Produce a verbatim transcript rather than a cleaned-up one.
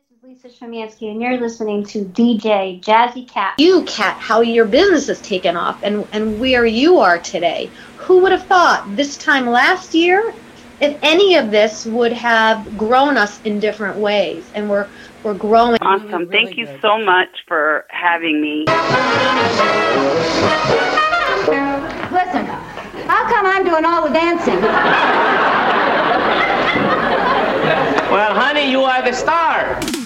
is Lisa Shemansky, and you're listening to D J Jazzy Cat. You, Cat, how your business has taken off and, and where you are today. Who would have thought this time last year, if any of this would have grown us in different ways, and we're, we're growing. Awesome. Really, really Thank you good. so much for having me. Listen, how come I'm doing all the dancing? Well, honey, you are the star.